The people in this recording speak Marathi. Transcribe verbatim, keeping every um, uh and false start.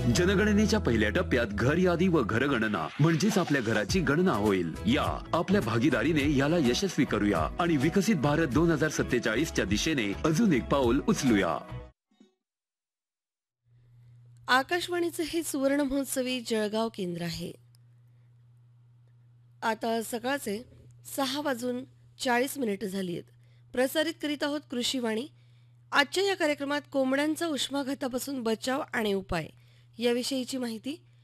जनगणनेच्या पहिल्या टप्प्यात घर यादी व घरगणना म्हणजेच आपल्या घराची गणना होईल. या आपल्या भागीदारीने याला यशस्वी करूया आणि विकसित भारत दोन हजार सत्तेचाळीस च्या दिशेने अजून एक पाऊल उचलूया. आकाशवाणीचे हे सुवर्ण महोत्सवी जळगाव केंद्र आहे. आता सकाळचे सहा वाजून चाळीस मिनिटं झाली आहेत. प्रसारित करीत आहोत कृषीवाणी. आजच्या या कार्यक्रमात कोंबड्यांचा उष्माघातापासून बचाव आणि उपाय याविषयीची माहिती